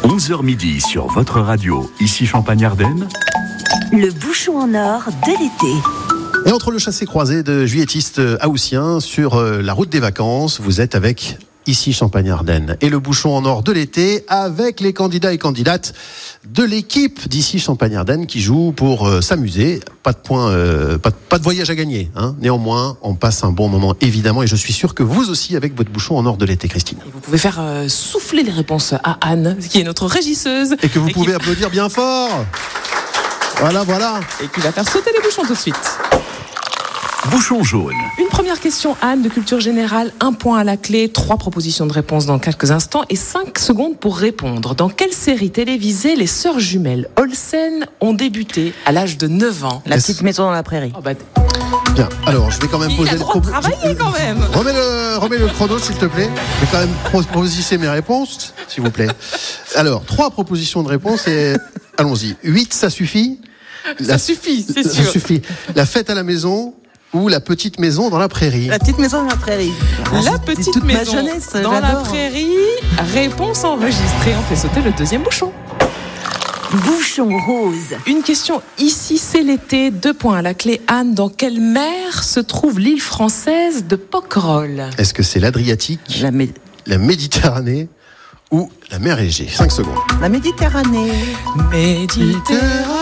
11h midi sur votre radio, ici Champagne-Ardenne. Le bouchon en or de l'été. Et entre le chassé-croisé de juilletistes haussiens sur la route des vacances, vous êtes avec ici Champagne-Ardenne et le bouchon en or de l'été avec les candidats et candidates de l'équipe d'ici Champagne-Ardenne qui jouent pour s'amuser. Pas de points, pas de voyage à gagner. Hein. Néanmoins, on passe un bon moment évidemment et je suis sûr que vous aussi avec votre bouchon en or de l'été, Christine. Et vous pouvez faire souffler les réponses à Anne, qui est notre régisseuse. Et que vous pouvez applaudir bien fort. Voilà. Et qui va faire sauter les bouchons tout de suite. Bouchon jaune. Une première question, Anne, de culture générale. 1 point à la clé, 3 propositions de réponse dans quelques instants et 5 secondes pour répondre. Dans quelle série télévisée les sœurs jumelles Olsen ont débuté à l'âge de 9 ans? La petite maison dans la prairie. Bien, alors je vais quand même Il poser a le droit de travailler quand même. Remets le chrono s'il te plaît. Je vais quand même proposer mes réponses, s'il vous plaît. Alors, 3 propositions de réponse et allons-y. 8, ça suffit? Ça suffit, c'est sûr. Ça suffit. La fête à la maison ou la petite maison dans la prairie? La petite maison dans la prairie. La petite maison jeunesse, dans la prairie. Réponse enregistrée. On fait sauter le deuxième bouchon. Bouchon rose. Une question, ici c'est l'été, 2 points à la clé. Anne, dans quelle mer se trouve l'île française de Pocquerolles? Est-ce que c'est l'Adriatique, la Méditerranée ou la mer Égée? 5 secondes. La Méditerranée. Méditerranée.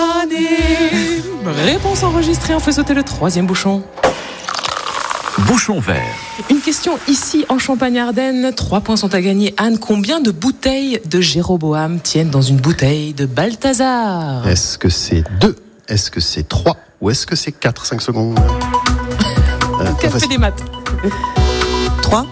Réponse enregistrée, on fait sauter le 3e bouchon. Bouchon vert. Une question ici en Champagne-Ardenne, 3 points sont à gagner. Anne, combien de bouteilles de Jéroboam tiennent dans une bouteille de Balthazar? Est-ce que c'est 2? Est-ce que c'est 3? Ou est-ce que c'est 4? 5 secondes. Quel fait des maths? 3.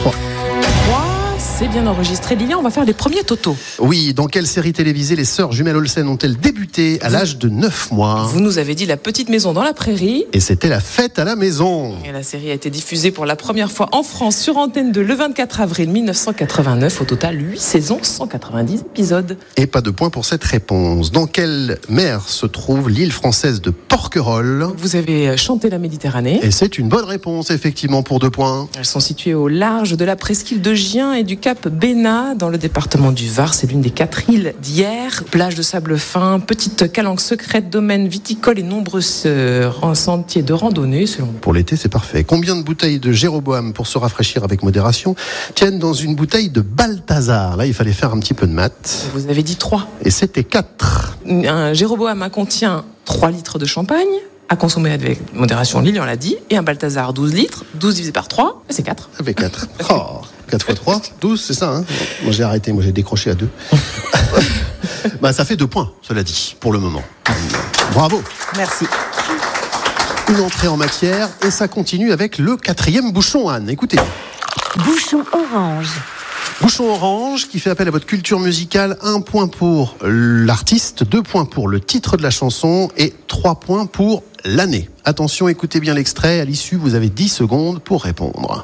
C'est bien enregistré. Lilian, on va faire les premiers totos. Oui, dans quelle série télévisée les sœurs jumelles Olsen ont-elles débuté à l'âge de 9 mois? Vous nous avez dit La petite maison dans la prairie. Et c'était la fête à la maison. Et la série a été diffusée pour la première fois en France sur Antenne 2 le 24 avril 1989. Au total, 8 saisons, 190 épisodes. Et pas de point pour cette réponse. Dans quelle mer se trouve l'île française de Pocquerolles? Vous avez chanté la Méditerranée. Et c'est une bonne réponse, effectivement, pour 2 points. Elles sont situées au large de la presqu'île de Gien et du cap Bénat, dans le département du Var. C'est l'une des 4 îles d'hier. Plage de sable fin, petite calanque secrète, domaine viticole et nombreux sentiers de randonnée. Pour l'été, c'est parfait. Combien de bouteilles de Jéroboam, pour se rafraîchir avec modération, tiennent dans une bouteille de Balthazar? Là, il fallait faire un petit peu de maths. Vous avez dit 3. Et c'était 4. Un Jéroboam contient 3 litres de champagne, à consommer avec modération, Lilian l'a dit, et un Balthazar 12 litres, 12 divisé par 3, c'est 4. Ça fait 4. 4 x 3, 12, c'est ça, hein? Moi j'ai arrêté, j'ai décroché à 2. Ça fait 2 points, cela dit, pour le moment. Bravo. Merci. Une entrée en matière, et ça continue avec le 4e bouchon, Anne. Écoutez. Bouchon orange. Bouchon orange qui fait appel à votre culture musicale. 1 point pour l'artiste, 2 points pour le titre de la chanson et 3 points pour l'année. Attention, écoutez bien l'extrait. À l'issue, vous avez 10 secondes pour répondre.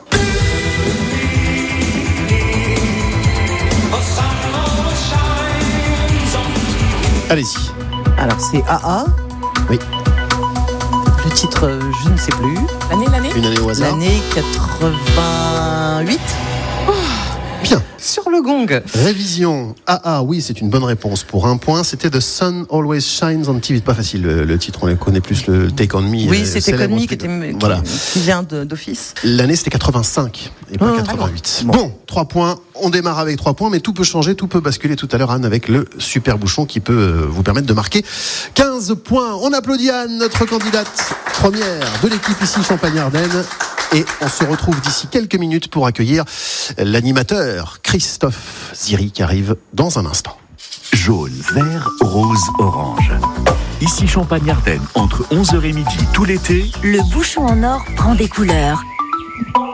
Allez-y. Alors c'est AA. Oui. Le titre, je ne sais plus. L'année Une année au hasard. L'année 88. Bien. Sur le gong. Révision. Oui, c'est une bonne réponse pour 1 point. C'était The Sun Always Shines on TV. Pas facile le titre, on les connaît plus le Take On Me. Oui, c'était Take On Me qui vient d'office. L'année c'était 85 et pas 88. Bon, 3 points. On démarre avec 3 points, mais tout peut changer, tout peut basculer tout à l'heure, Anne, avec le super bouchon qui peut vous permettre de marquer 15 points. On applaudit Anne, notre candidate première de l'équipe ici Champagne-Ardenne. Et on se retrouve d'ici quelques minutes pour accueillir l'animateur Christophe Ziri qui arrive dans un instant. Jaune, vert, rose, orange. Ici Champagne-Ardenne, entre 11h et midi tout l'été. Le bouchon en or prend des couleurs.